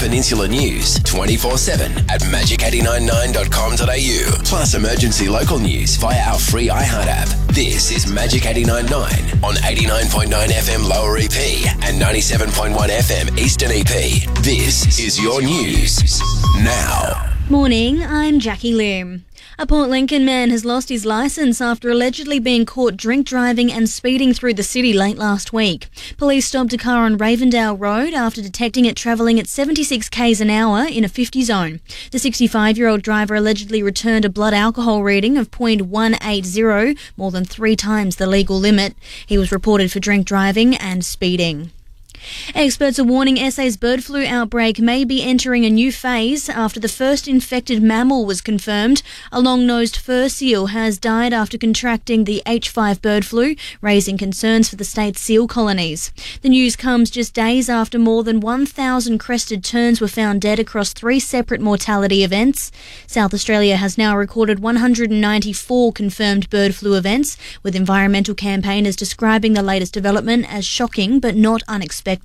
Peninsula News 24/7 at magic899.com.au. Plus emergency local news via our free iHeart app. This is Magic 89.9 on 89.9 FM Lower EP and 97.1 FM Eastern EP. This is your news now. Morning, I'm Jackie Lim. A Port Lincoln man has lost his licence after allegedly being caught drink driving and speeding through the city late last week. Police stopped a car on Ravendale Road after detecting it travelling at 76 k's an hour in a 50 zone. The 65-year-old driver allegedly returned a blood alcohol reading of 0.180, more than 3 times the legal limit. He was reported for drink driving and speeding. Experts are warning SA's bird flu outbreak may be entering a new phase after the first infected mammal was confirmed. A long-nosed fur seal has died after contracting the H5 bird flu, raising concerns for the state's seal colonies. The news comes just days after more than 1,000 crested terns were found dead across 3 separate mortality events. South Australia has now recorded 194 confirmed bird flu events, with environmental campaigners describing the latest development as shocking but not unexpected.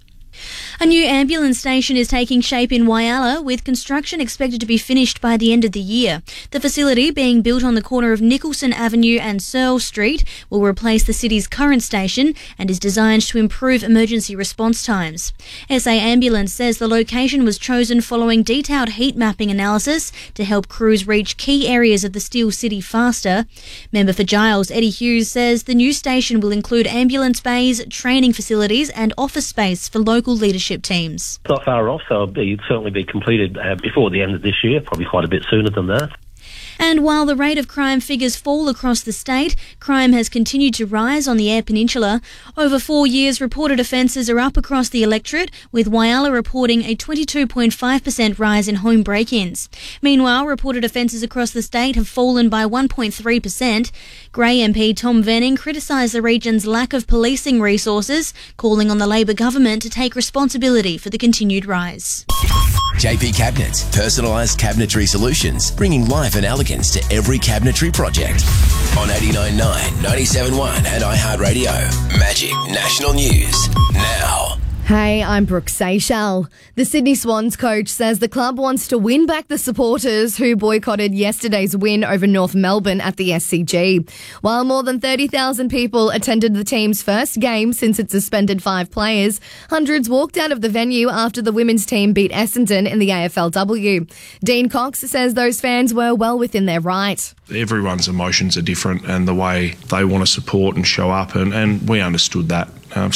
A new ambulance station is taking shape in Whyalla, with construction expected to be finished by the end of the year. The facility, being built on the corner of Nicholson Avenue and Searle Street, will replace the city's current station and is designed to improve emergency response times. SA Ambulance says the location was chosen following detailed heat mapping analysis to help crews reach key areas of the Steel City faster. Member for Giles, Eddie Hughes, says the new station will include ambulance bays, training facilities and office space for local leadership teams. Not far off, so it'll certainly be completed before the end of this year, probably quite a bit sooner than that. And while the rate of crime figures fall across the state, crime has continued to rise on the Eyre Peninsula. Over 4 years, reported offences are up across the electorate, with Whyalla reporting a 22.5% rise in home break-ins. Meanwhile, reported offences across the state have fallen by 1.3%. Grey MP Tom Venning criticised the region's lack of policing resources, calling on the Labor government to take responsibility for the continued rise. JP Cabinets, personalised cabinetry solutions, bringing life and elegance to every cabinetry project. On 89.9, 97.1 and iHeartRadio. Magic National News now. Hey, I'm Brooke Seychelles. The Sydney Swans coach says the club wants to win back the supporters who boycotted yesterday's win over North Melbourne at the SCG. While more than 30,000 people attended the team's first game since it suspended 5 players, hundreds walked out of the venue after the women's team beat Essendon in the AFLW. Dean Cox says those fans were well within their right. Everyone's emotions are different and the way they want to support and show up, and we understood that.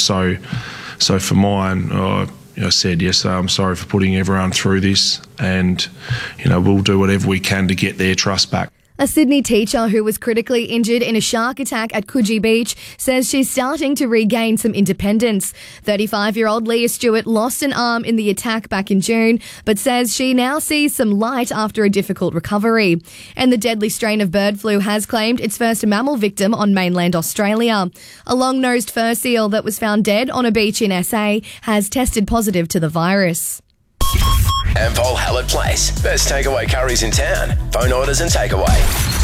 So for mine, I said yesterday, I'm sorry for putting everyone through this, and we'll do whatever we can to get their trust back. A Sydney teacher who was critically injured in a shark attack at Coogee Beach says she's starting to regain some independence. 35-year-old Leah Stewart lost an arm in the attack back in June, but says she now sees some light after a difficult recovery. And the deadly strain of bird flu has claimed its first mammal victim on mainland Australia. A long-nosed fur seal that was found dead on a beach in SA has tested positive to the virus. Ampol Hallett Place. Best takeaway curries in town. Phone orders and takeaway.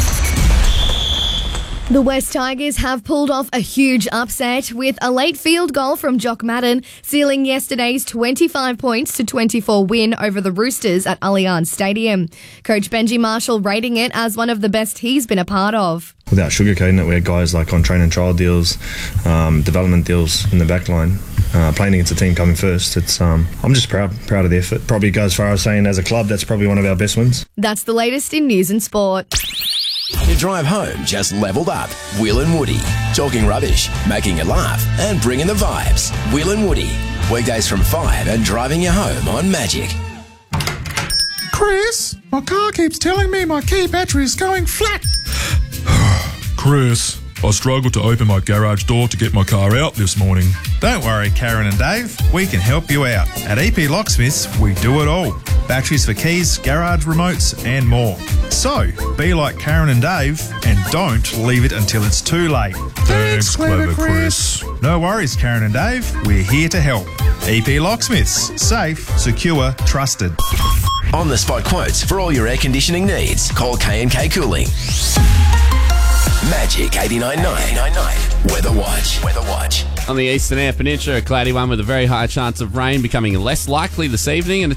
The West Tigers have pulled off a huge upset with a late field goal from Jock Madden, sealing yesterday's 25 points to 24 win over the Roosters at Allianz Stadium. Coach Benji Marshall rating it as one of the best he's been a part of. Without sugarcoating it, we had guys like on train and trial deals, development deals in the back line. Playing against a team coming first, I'm just proud of the effort. Probably go as far as saying as a club, that's probably one of our best wins. That's the latest in news and sport. Your drive home just levelled up. Will and Woody. Talking rubbish, making you laugh and bringing the vibes. Will and Woody. Weekdays from 5 and driving you home on Magic. Chris, my car keeps telling me my key battery is going flat. Chris, I struggled to open my garage door to get my car out this morning. Don't worry, Karen and Dave. We can help you out. At EP Locksmiths, we do it all. Batteries for keys, garage remotes and more. So, be like Karen and Dave and don't leave it until it's too late. Thanks, clever Chris. No worries, Karen and Dave. We're here to help. EP Locksmiths. Safe, secure, trusted. On-the-spot quotes for all your air conditioning needs. Call K&K Cooling. Magic 89.9. Weather Watch. On the eastern Eyre Peninsula, a cloudy one with a very high chance of rain becoming less likely this evening, and